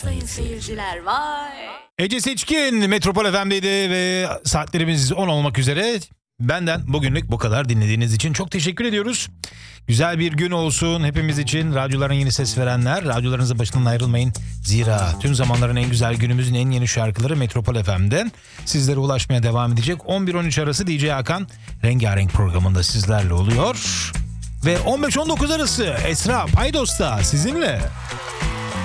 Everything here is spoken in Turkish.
sayın seyirciler, vay. Ece Seçkin Metropol FM'deydi ve saatlerimiz 10 olmak üzere. Benden bugünlük bu kadar. Dinlediğiniz için çok teşekkür ediyoruz. Güzel bir gün olsun hepimiz için. Radyoların yeni ses verenler, radyolarınızın başından ayrılmayın. Zira tüm zamanların en güzel, günümüzün en yeni şarkıları Metropol FM'den sizlere ulaşmaya devam edecek. 11-13 arası DJ Hakan Rengarenk programında sizlerle oluyor. Ve 15-19 arası Esra Paydos'ta sizinle.